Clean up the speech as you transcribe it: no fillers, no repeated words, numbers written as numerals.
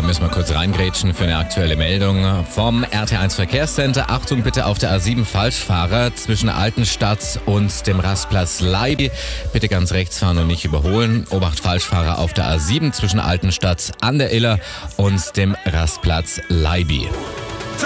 Müssen wir kurz reingrätschen für eine aktuelle Meldung vom RT1 Verkehrscenter. Achtung bitte auf der A7 Falschfahrer zwischen Altenstadt und dem Rastplatz Leibi. Bitte ganz rechts fahren und nicht überholen. Obacht Falschfahrer auf der A7 zwischen Altenstadt an der Iller und dem Rastplatz Leibi.